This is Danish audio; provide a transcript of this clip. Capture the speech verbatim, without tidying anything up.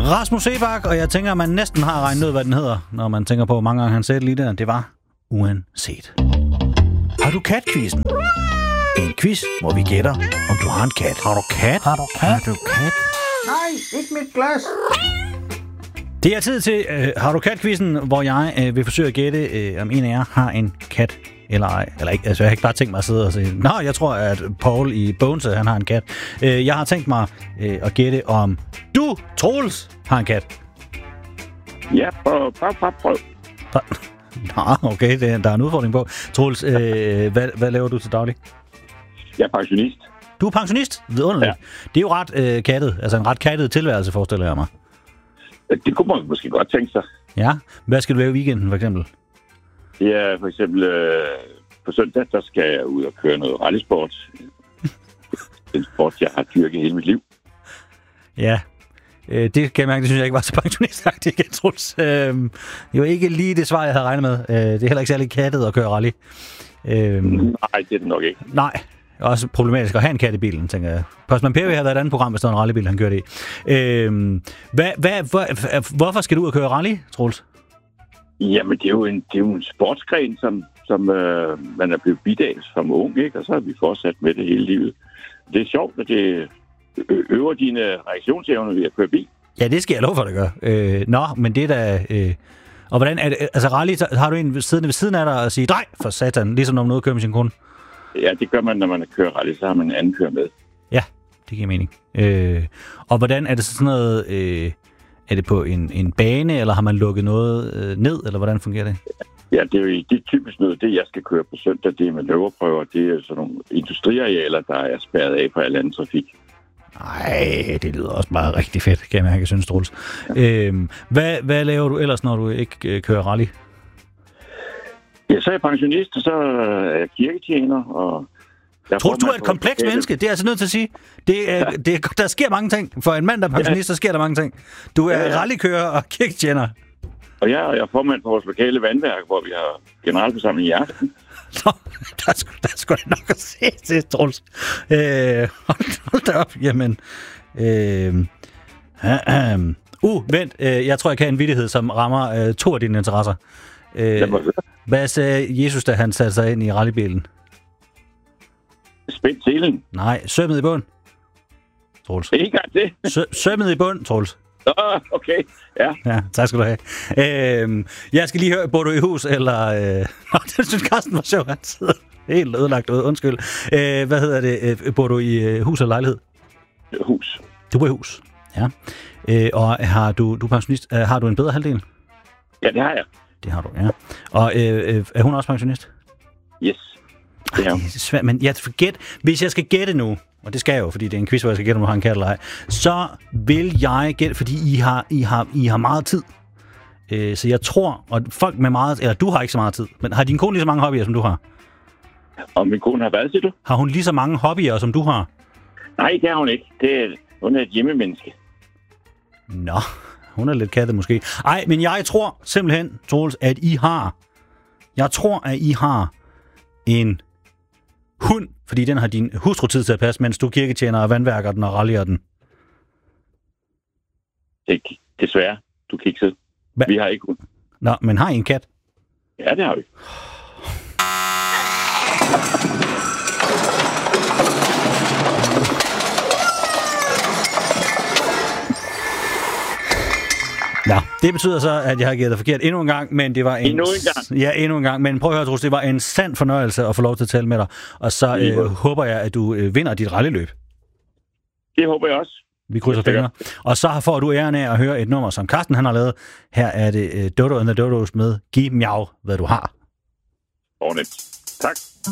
Rasmus Seebach, og jeg tænker, at man næsten har regnet ud, hvad den hedder, når man tænker på, hvor mange gange han sagde det lige der. Det var uanset. Har du kat-quizzen? En quiz, hvor vi gætter, om du har en kat. Har du kat? Har du kat? Har du kat? Nej, ikke mit glas. Det er tid til øh, Har du kat-quizzen, hvor jeg øh, vil forsøge at gætte, øh, om en af jer har en kat eller ej. Eller ikke, altså jeg har ikke bare tænkt mig at sidde og sige, nå, jeg tror, at Paul i Bones, han har en kat. Øh, jeg har tænkt mig øh, at gætte, om du, Troels, har en kat. Ja, prøv, prøv, prøv, prøv. Nå, okay, det, der er en udfordring på. Troels, øh, hvad, hvad laver du til daglig? Jeg er pensionist. Du er pensionist? Vidunderligt. Ja. Det er jo ret øh, kattet, altså en ret kattet tilværelse, forestiller jeg mig. Det kunne man måske godt tænke sig. Ja, hvad skal du lave i weekenden, for eksempel? Det er for eksempel øh, på søndag, der skal jeg ud og køre noget rallysport. Den sport, jeg har dyrket hele mit liv. Ja, øh, det kan jeg mærke, det synes jeg ikke var så pensionistagtigt, jeg Troels. Øh, det var ikke lige det svar, jeg havde regnet med. Øh, det er heller ikke særlig kattet at køre rally. Øh, Nej, det er det nok ikke. Nej, også problematisk at have en kat i bilen, tænker jeg. Postman Perry havde været et andet program, hvis der var en rallybil, han kørte i. Øh, hvad, hvad, hvor, hvorfor skal du ud og køre rally, Troels? Jamen, det er jo en, det er jo en sportsgren, som, som øh, man er blevet bidt af som ung, ikke? Og så har vi fortsat med det hele livet. Det er sjovt, at det øver dine reaktionsevner ved at køre bil. Ja, det skal jeg love for, det gør. Øh, nå, men det er da... Øh, og hvordan er det... Altså, rally, har du en siddende ved siden af dig og sige, drej for satan, ligesom når man er ude at køre med sin kone? Ja, det gør man, når man kører rally, så har man en anden kører med. Ja, det giver mening. Øh, og hvordan er det så sådan noget... Øh, er det på en, en bane, eller har man lukket noget øh, ned, eller hvordan fungerer det? Ja, det er jo det er typisk noget, det jeg skal køre på søndag, det er manøvreprøver, det er sådan nogle industriarealer, der er spærret af for al anden trafik. Nej, det lyder også bare rigtig fedt, kan jeg mærke, synes Troels. Ja. Øhm, hvad, hvad laver du ellers, når du ikke øh, kører rally? Ja, så er jeg pensionist, og så er jeg kirketjener, og... Tror du, du er et komplekst menneske? Det er altså nødt til at sige. Det er, ja. det er, der sker mange ting. For en mand, der er pensionist, så sker der mange ting. Du er ja, ja. rallykører og kirketjener. Og jeg, jeg er formand for vores lokale vandværk, hvor vi har generalforsamling i aften. Nå, der skulle der skulle jeg nok at se til, Troels. Øh, hold, hold da op. Jamen. Øh, øh, øh. Uh, vent. Øh, jeg tror, jeg kan en vittighed, som rammer øh, to af dine interesser. Øh, hvad sagde Jesus, da han satte sig ind i rallybilen? Spændt selen. Nej, sømmet i bund. Troels. Ikke engang det. Sø- sømmet i bund, Troels. Åh, okay. Ja. Ja, tak skal du have. Øh, jeg skal lige høre, bor du i hus, eller... Øh... Nå, det synes Carsten var sjovt, han sidder helt ødelagt ud. Undskyld. Øh, hvad hedder det? Øh, bor du i øh, hus eller lejlighed? Hus. Du bor i hus, ja. Øh, og har du, du er pensionist. Øh, har du en bedre halvdel? Ja, det har jeg. Det har du, ja. Og øh, er hun også pensionist? Yes. Det er, Ej, det er svært, men jeg forget, hvis jeg skal gætte nu, og det skal jeg jo, fordi det er en quiz, hvor jeg skal gætte, om du har en kat eller ej, så vil jeg gætte, fordi I har, I har, I har meget tid. Øh, så jeg tror, og folk med meget, eller du har ikke så meget tid, men har din kone lige så mange hobbyer, som du har? Og min kone har hvad, siger du? Har hun lige så mange hobbyer, som du har? Nej, det har hun ikke. Det er, hun er et hjemmemenneske. Nå, hun er lidt kattet måske. Ej, men jeg tror simpelthen, Troels, at I har, jeg tror, at I har en hund, fordi den har din hustru tid til at passe, mens du kirketjener og vandværker den og rallyer den. Det, desværre. Du kan ikke sidde. Hva? Vi har ikke hund. Nå, men har I en kat? Ja, det har vi. Ja, det betyder så, at jeg har givet dig forkert endnu en gang, men det var en... Endnu en gang? Ja, endnu en gang. Men prøv at høre, Troels, det var en sand fornøjelse at få lov til at tale med dig. Og så øh, håber jeg, at du øh, vinder dit rallyløb. Det håber jeg også. Vi krydser fingre. Og så får du æren af at høre et nummer, som Carsten han har lavet. Her er det øh, Dodo and the Dodos med Giv Miau, hvad du har. Ordentligt. Tak.